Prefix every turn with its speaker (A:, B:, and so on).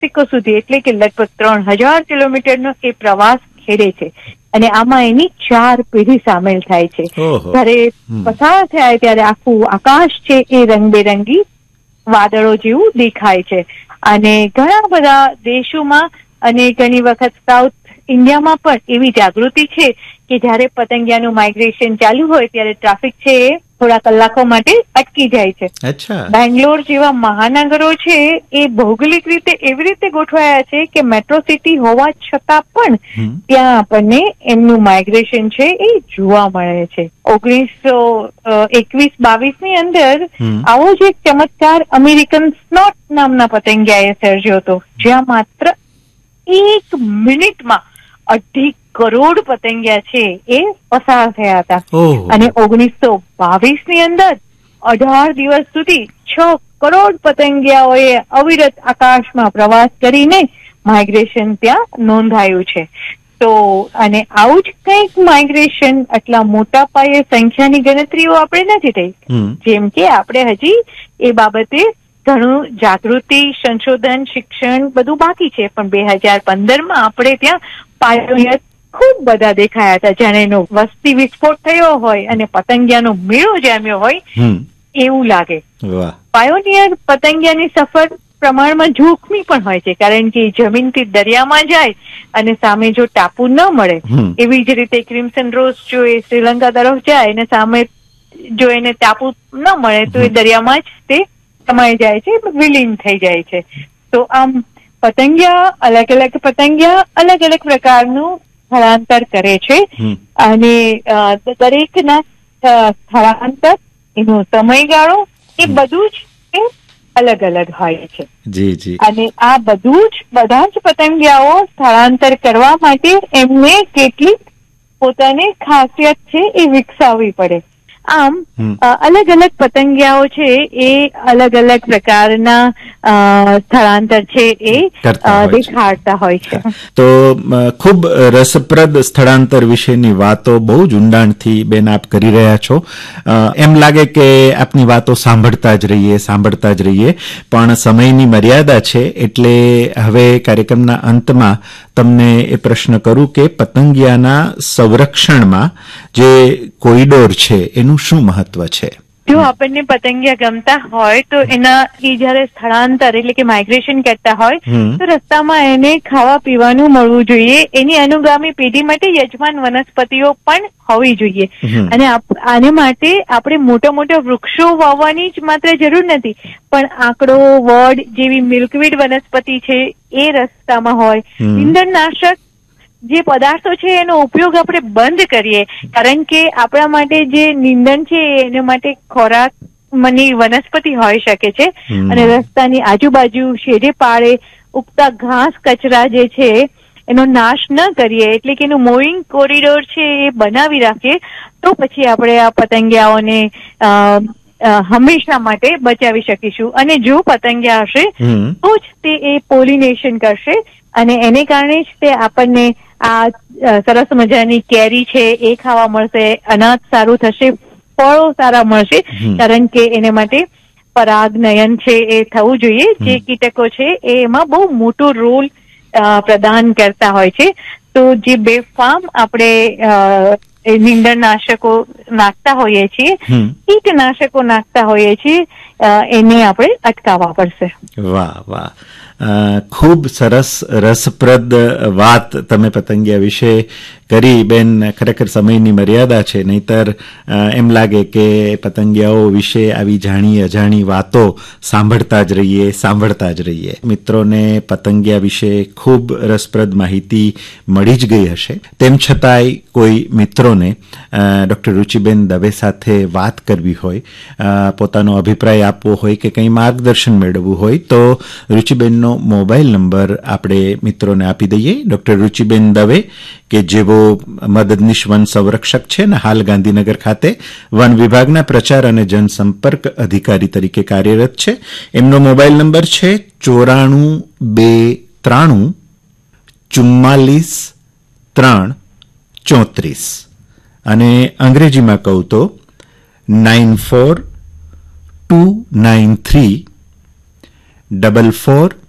A: Mexico સુધી, એટલે કે લગભગ 3000 કિલોમીટરનો એ પ્રવાસ ખેડે છે. અને આમાં એની 4 પેઢી સામેલ થાય છે. જ્યારે પસાર થાય ત્યારે આખું આકાશ છે એ રંગબેરંગી વાદળો જેવું દેખાય છે. અને ઘણા બધા દેશોમાં અને ઘણી વખત સાઉથ ઇન્ડિયામાં પણ એવી જાગૃતિ છે કે જયારે પતંગિયાનું માઇગ્રેશન ચાલુ હોય ત્યારે ટ્રાફિક છે એ થોડા કલાકો માટે અટકી જાય છે. બેંગ્લોર જેવા મહાનગરો છે એ ભૌગોલિક રીતે એવી રીતે ગોઠવાયા છે કે મેટ્રો સિટી હોવા છતાં પણ ત્યાં આપણને એમનું માઇગ્રેશન છે એ જોવા મળે છે. 1921-22 ની અંદર આવો જ એક ચમત્કાર અમેરિકન સ્નોટ નામના પતંગિયાએ સર્જ્યો હતો, જ્યાં માત્ર 1 મિનિટમાં 2.5 કરોડ પતંગિયા છે એ પસાર થયા હતા. અને 1922 ની અંદર 18 દિવસ સુધી 6 કરોડ પતંગિયાઓએ અવિરત આકાશમાં પ્રવાસ કરીને માઇગ્રેશન ત્યાં નોંધાયું છે. તો અને આવું જ કંઈક માઇગ્રેશન આટલા મોટા પાયે સંખ્યાની ગણતરીઓ આપણે નથી થઈ, જેમ કે આપણે હજી એ બાબતે ઘણું જાગૃતિ, સંશોધન, શિક્ષણ બધું બાકી છે. પણ 2015માં આપણે ત્યાં પાયોનિયર ખૂબ બધા દેખાયા હતા, જાણે એનો વસ્તી વિસ્ફોટ થયો હોય અને પતંગિયાનો મેળો જામ્યો હોય એવું લાગે. પાયોનિયર પતંગિયાની સફર પ્રમાણમાં જોખમી પણ હોય છે, કારણ કે જમીનથી દરિયામાં જાય અને સામે જો ટાપુ ન મળે, એવી જ રીતે ક્રિમ્સન રોઝ જો એ શ્રીલંકા તરફ જાય અને સામે જો એને ટાપુ ન મળે તો એ દરિયામાં જ તે સમાઈ જાય છે, વિલીન થઈ જાય છે. તો આમ પતંગિયા અલગ અલગ પ્રકારનું સ્થળાંતર કરે છે અને દરેકના સ્થળાંતર, એનો સમયગાળો એ બધું જ અલગ અલગ હોય છે. અને આ બધા જ પતંગિયાઓ સ્થળાંતર કરવા માટે એમને કેટલીક પોતાની ખાસિયત છે એ વિકસાવવી પડે. આમ અલગ અલગ પતંગિયાઓ છે એ અલગ અલગ પ્રકારના સ્થળાંતર છે એ દેખાડતા હોય છે.
B: તો ખૂબ રસપ્રદ સ્થળાંતર વિશેની વાતો બહુ જ ઊંડાણથી બેન આપ કરી રહ્યા છો. એમ લાગે કે આપની વાતો સાંભળતા જ રહીએ, પણ સમયની મર્યાદા છે, એટલે હવે કાર્યક્રમના અંતમાં તમને એ પ્રશ્ન કરું કે પતંગિયાના સંરક્ષણમાં જે કોરિડોર છે એનું શું મહત્વ છે?
A: જો આપણને પતંગિયા ગમતા હોય તો એના એ જયારે સ્થળાંતર એટલે કે માઇગ્રેશન કરતા હોય તો રસ્તામાં એને ખાવા પીવાનું મળવું જોઈએ. એની અનુગામી પેઢી માટે યજમાન વનસ્પતિઓ પણ હોવી જોઈએ. અને આને માટે આપણે મોટા મોટા વૃક્ષો વાવવાની જ માત્ર જરૂર નથી, પણ આકડો, વડ જેવી મિલ્કવીડ વનસ્પતિ છે એ રસ્તામાં હોય. નીંદણનાશક જે પદાર્થો છે એનો ઉપયોગ આપણે બંધ કરીએ, કારણ કે આપણા માટે જે નીંદણ છે એના માટે ખોરાક મની વનસ્પતિ હોઈ શકે છે. અને રસ્તાની આજુબાજુ શેડે પાળે ઉગતા ઘાસ કચરા જે છે એનો નાશ ન કરીએ, એટલે કે એનું મૂવિંગ કોરિડોર છે એ બનાવી રાખીએ, તો પછી આપણે આ પતંગિયાઓને હંમેશા માટે બચાવી શકીશું. અને જો પતંગિયા હશે તો જ તે એ પોલિનેશન કરશે અને એને કારણે જ તે આપણને આ સરસ મજાની કેરી છે એ ખાવા મળશે, અનાજ સારું થશે, ફળો સારા મળશે, કારણ કે એને માટે પરાગનયન છે એ થવું જોઈએ. જે કીટકો છે એમાં બહુ મોટો રોલ પ્રદાન કરતા હોય છે. તો જે બેફામ આપણે નીંદણનાશકો નાખતા હોઈએ છીએ, કીટનાશકો નાખતા હોઈએ છીએ, એને આપણે અટકાવવા પડશે.
B: વાહ વાહ, ખૂબ સરસ રસપ્રદ વાત તમે પતંગિયા વિશે કરી બેન. ખરેખર સમયની મર્યાદા છે, નહીતર એમ લાગે કે પતંગિયાઓ વિશે આવી જાણી અજાણી વાતો સાંભળતા જ રહીએ. મિત્રોને પતંગિયા વિશે ખૂબ રસપ્રદ માહિતી મળી જ ગઈ હશે. તેમ છતાંય કોઈ મિત્રોને ડૉક્ટર રુચિબેન દવે સાથે વાત કરવી હોય, પોતાનો અભિપ્રાય આપવો હોય કે કંઈ માર્ગદર્શન મેળવવું હોય તો રુચિબેનનો મોબાઈલ નંબર આપણે મિત્રોને આપી દઈએ. ડૉક્ટર રુચિબેન દવે કે જેઓ મદદનીશ વન સંરક્ષક છે ને હાલ ગાંધીનગર ખાતે વન વિભાગના પ્રચાર અને જનસંપર્ક અધિકારી તરીકે કાર્યરત છે. એમનો મોબાઈલ નંબર છે 9423443334 અને અંગ્રેજીમાં કહું તો 94293443